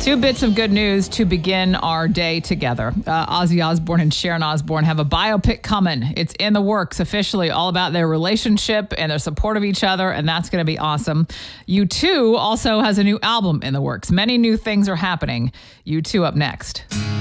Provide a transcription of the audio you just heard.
Two bits of good news to begin our day together. Ozzy Osbourne and Sharon Osbourne have a biopic coming. It's in the works officially, all about their relationship and their support of each other, and that's going to be awesome. U2 also has a new album in the works. Many new things are happening. U2 up next.